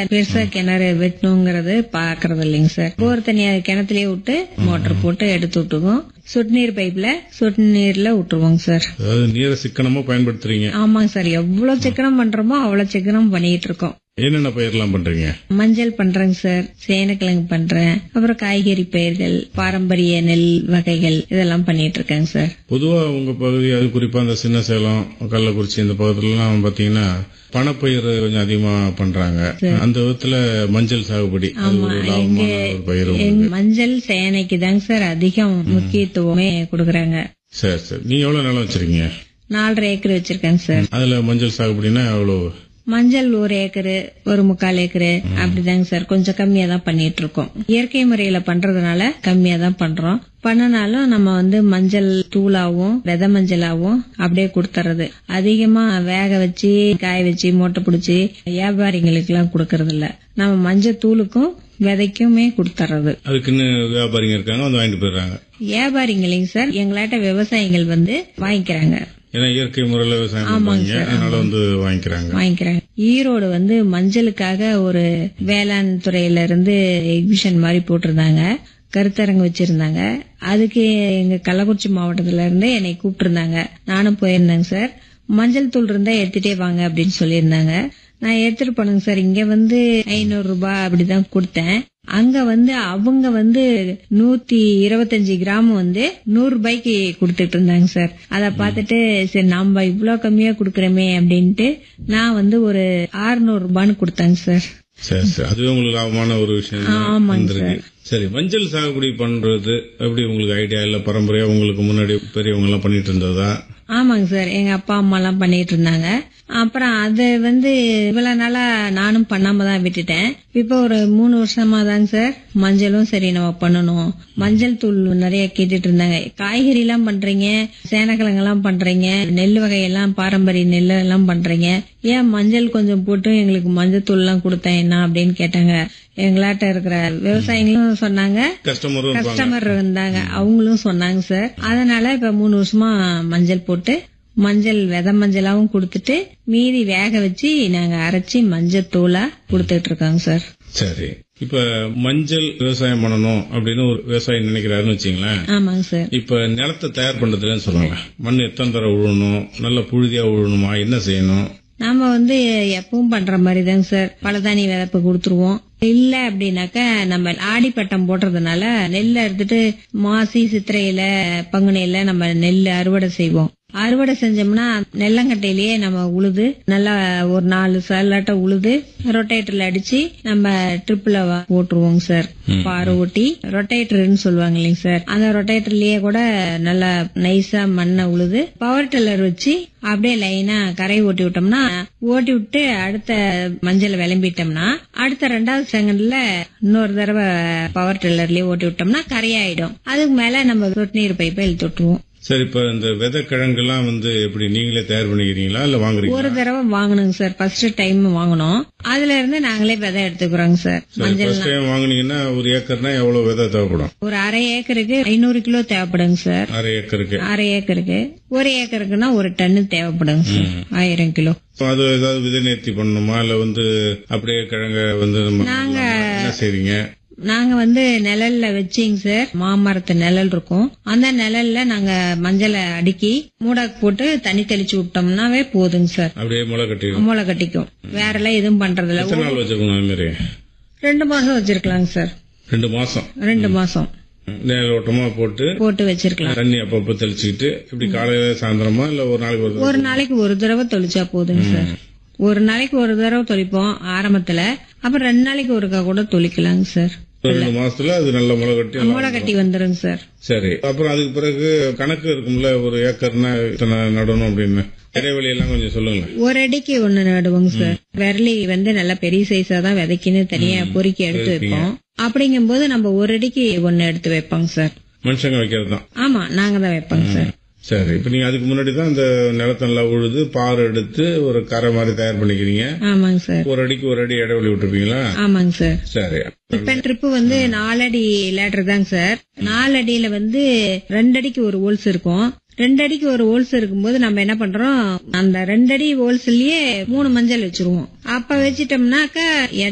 பெருசா கிணறு வெட்டணுங்கிறது பாக்குறது இல்லைங்க சார். போர் தண்ணியா கிணத்துலயே விட்டு மோட்டர் போட்டு எடுத்து விட்டுவோம். சொட்டு நீர் பைப்ல சொட்டு நீர்ல விட்டுருவோங்க சார். அதாவது நீரை சிக்கனமா பயன்படுத்துறீங்க. ஆமாங்க சார், எவ்வளவு சிக்கனம் பண்றோமோ அவ்வளவு சிக்கனம் பண்ணிட்டு இருக்கோம். என்னென்ன பயிரெல்லாம் பண்றீங்க? மஞ்சள் பண்றேங்க சார், சேனக்கிழங்கு பண்றேன், அப்புறம் காய்கறி பயிர்கள், பாரம்பரிய நெல் வகைகள் இதெல்லாம் பண்ணிட்டு இருக்கேங்க சார். பொதுவா உங்க பகுதி, அது குறிப்பா இந்த சின்ன சேலம், கள்ளக்குறிச்சி இந்த பகுதியிலாம் பாத்தீங்கன்னா பணப்பயிர் கொஞ்சம் அதிகமா பண்றாங்க. அந்த விதத்துல மஞ்சள் சாகுபடி லாபமான ஒரு பயிர். மஞ்சள் சேனைக்கு தாங்க சார் அதிகம் முக்கியத்துவமே கொடுக்கறாங்க. சரி சரி. நீங்க எவ்வளவு நிலம் வச்சிருக்கீங்க? 4.5 ஏக்கர் வச்சிருக்கேங்க சார். அதுல மஞ்சள் சாகுபடினா எவ்வளவு? மஞ்சள் 1 ஏக்கரு 1/4 ஏக்கரு அப்படிதாங்க சார். கொஞ்சம் கம்மியா தான் பண்ணிட்டு இருக்கோம். இயற்கை முறையில பண்றதுனால கம்மியா தான் பண்றோம். பண்ணனாலும் நம்ம மஞ்சள் தூளாவும் விதை மஞ்சளாவும் அப்படியே கொடுத்துறது. அதிகமா வேக வச்சு காய வச்சு மூட்டை பிடிச்சி வியாபாரிங்களுக்கு எல்லாம் கொடுக்கறது இல்ல. நம்ம மஞ்சள் தூளுக்கும் விதைக்குமே கொடுத்துறது. அதுக்குன்னு வியாபாரிங்க இருக்காங்க, வந்து வாங்கிட்டு போயிடுறாங்க. வியாபாரிங்களைங்க சார் எங்களாட்ட விவசாயிகள் வாங்கிக்கிறாங்க. ஏன்னா இயற்கை முறையில விவசாயம் பண்றாங்க, அதனால வந்து வாங்கிக்கிறாங்க. ஈரோடு மஞ்சளுக்காக ஒரு வேளாண் துறையில இருந்து எக்ஸிபிஷன் மாதிரி போட்டிருந்தாங்க, கருத்தரங்கு வச்சிருந்தாங்க. அதுக்கு எங்க கள்ளக்குறிச்சி மாவட்டத்துல இருந்து என்னை கூப்பிட்டு இருந்தாங்க. நானும் போயிருந்தேங்க சார். மஞ்சள் தூள் இருந்தா எடுத்துட்டே வாங்க அப்படின்னு சொல்லியிருந்தாங்க. நான் எடுத்துட்டு போனேங்க சார். இங்க 500 ரூபாய் அப்படிதான் கொடுத்தேன். அங்க அவங்க 125 கிராம் 100 ரூபாய்க்கு கொடுத்துட்டு இருந்தாங்க சார். அத பாத்துட்டு சரி நம்ம இவ்வளவு கம்மியா குடுக்கறமே அப்படின்ட்டு நான் ஒரு 600 ரூபான்னு கொடுத்தாங்க சார். சரி சரி. அதுவே உங்களுக்கு லாபமான ஒரு விஷயம். சரி, மஞ்சள் சாகுபடி பண்றது எப்படி உங்களுக்கு ஐடியா இல்ல? பரம்பரையா உங்களுக்கு முன்னாடி பெரியவங்க எல்லாம் பண்ணிட்டு இருந்ததா? ஆமாங்க சார், எங்க அப்பா அம்மா எல்லாம் பண்ணிட்டு இருந்தாங்க. அப்புறம் அது இவ்வளவு நாளா நானும் பண்ணாம தான் விட்டுட்டேன். இப்ப ஒரு 3 வருஷமா தாங்க சார் மஞ்சளும் சரி நம்ம பண்ணணும். மஞ்சள் தூள் நிறைய கேட்டுட்டு இருந்தாங்க. காய்கறி எல்லாம் பண்றீங்க, சேனக்கிழங்கு எல்லாம் பண்றீங்க, நெல் வகையெல்லாம் பாரம்பரிய நெல் எல்லாம் பண்றீங்க, ஏன் மஞ்சள் கொஞ்சம் போட்டு எங்களுக்கு மஞ்சள் தூள் எல்லாம் கொடுத்தேன் என்ன அப்படின்னு கேட்டாங்க. எங்களாட்ட இருக்கிற விவசாயிகளும் சொன்னாங்க, கஸ்டமர் இருந்தாங்க, அவங்களும் சொன்னாங்க சார். அதனால இப்ப 3 வருஷமா மஞ்சள் போட்டு மஞ்சள் விதை மஞ்சளாவும் கொடுத்துட்டு மீதி வேக வச்சு நாங்க அரைச்சி மஞ்சள் தூளா கொடுத்துட்டு இருக்கோங்க சார். சரி, இப்ப மஞ்சள் விவசாயம் பண்ணணும் அப்படின்னு ஒரு விவசாயி நினைக்கிறாருன்னு வச்சுங்களேன். ஆமாங்க சார். இப்ப நிலத்தை தயார் பண்றதுலன்னு சொல்லுவாங்க. மண் எத்தனை தடவை உழணும், நல்ல புழுதியா உழணுமா, என்ன செய்யணும்? நாம எப்பவும் பண்ற மாதிரிதாங்க சார். பழதானி விதப்பு கொடுத்துருவோம். இல்ல அப்படின்னாக்க நம்ம ஆடிப்பட்டம் போடுறதுனால நெல்ல எடுத்துட்டு மாசி சித்திரையில பங்குனியில நம்ம நெல் அறுவடை செய்வோம். அறுவடை செஞ்சோம்னா நெல்லங்கட்டையிலேயே நம்ம உழுது நல்லா ஒரு 4 சல்லாட்ட உழுது ரொட்டேட்டர்ல அடிச்சு நம்ம ட்ரிப்ல போட்டுருவோங்க சார். பாரு ஓட்டி ரொட்டேட்டர்னு சொல்லுவாங்க இல்லைங்க சார். அந்த ரொட்டேட்டர்லயே கூட நல்லா நைஸா மண்ணை உழுது பவர் டில்லர் வச்சு அப்படியே லைனா கரை ஓட்டி விட்டோம்னா, ஓட்டி விட்டு அடுத்த மஞ்சள் விளம்பிட்டோம்னா அடுத்த 2வது செகண்ட்ல இன்னொரு தடவை பவர் டில்லர்லயே ஓட்டி விட்டோம்னா கரையாயிடும். அதுக்கு மேல நம்ம சொட்டு நீர் பைப்பை இழுத்து விட்டுருவோம். சரி, இப்ப இந்த விதை கிழங்கு எல்லாம் எப்படி நீங்களே தயார் பண்ணிக்கிறீங்களா இல்ல வாங்குறீங்களா? ஒரு தடவை வாங்கணுங்க சார், ஃபர்ஸ்ட் டைம் வாங்கணும். அதுல இருந்து நாங்களே விதை எடுத்துக்கிறோங்க சார். மஞ்சள் வாங்குனீங்கன்னா ஒரு ஏக்கர்னா எவ்வளவு விதை தேவைப்படும்? ஒரு அரை ஏக்கருக்கு 500 கிலோ தேவைப்படுங்க சார். அரை ஏக்கருக்கு 1 ஏக்கருக்குன்னா 1 டன்னு தேவைப்படுங்க சார். 1000 கிலோ. அது ஏதாவது விதை நேர்த்தி பண்ணணுமா இல்ல அப்படியே கிழங்க நாங்க என்ன செய்றீங்க? நாங்க நிழல்ல வச்சிங்க சார். மாமரத்து நிழல் இருக்கும். அந்த நிழல்ல நாங்க மஞ்சளை அடுக்கி மூடாக்கு போட்டு தண்ணி தெளிச்சு விட்டோம்னாவே போதுங்க சார். அப்படியே முளை கட்டிக்கும். வேற எல்லாம் எதுவும் பண்றதில்ல. 2 மாசம் வச்சிருக்கலாங்க சார். 2 மாசம் நேரோட்டமா போட்டு வச்சிருக்கலாம். தண்ணி அப்பப்ப தெளிச்சுக்கிட்டு இப்படி காலையில சாயந்தரமா இல்ல ஒரு நாளைக்கு ஒரு தடவை தெளிச்சா போதுங்க சார். ஒரு நாளைக்கு ஒரு தடவை தொளிப்போம் ஆரம்பத்துல. அப்புறம் 2 நாளைக்கு ஒருக்கா கூட தொளிக்கலாங்க சார். 2 மாசத்துல அது நல்ல முளை கட்டி வந்துருங்க சார். சரி, அப்புறம் அதுக்கு பிறகு கணக்கு இருக்கும்ல, ஒரு ஏக்கர்னா இத்தனை நடணும் அப்படின்னு இடைவெளி எல்லாம் கொஞ்சம் சொல்லுங்க. 1 அடிக்கு 1 நடுவோங்க சார். விரலி நல்லா பெரிய சைஸா தான் விதைக்குன்னு தனியா பொறுக்கி எடுத்து வைப்போம். அப்படிங்கும் போது நம்ம 1 அடிக்கு 1 எடுத்து வைப்போங்க சார். மனுஷங்க வைக்கிறது தான்? ஆமா, நாங்க தான் வைப்போங்க சார். சரி, இப்ப நீங்க அதுக்கு முன்னாடி தான் இந்த நிலத்தை நல்லா உழுது பார் எடுத்து ஒரு கரை மாதிரி தயார் பண்ணிக்கிறீங்க. ஆமாங்க சார். 1 அடிக்கு 1 அடி இடைவெளி விட்டுருப்பீங்களா? ஆமாங்க சார். சரி, இப்ப ட்ரிப்பு 4 அடி லேட்டர் தாங்க சார். 4 அடியில 2 அடிக்கு ஒரு ஹோல்ஸ் இருக்கும். 2 அடிக்கு ஒரு ஹோல்ஸ் இருக்கும்போது நம்ம என்ன பண்றோம், அந்த 2 அடி ஹோல்ஸ்லயே 3 மஞ்சள் வச்சிருவோம். அப்ப வச்சிட்டோம்னாக்க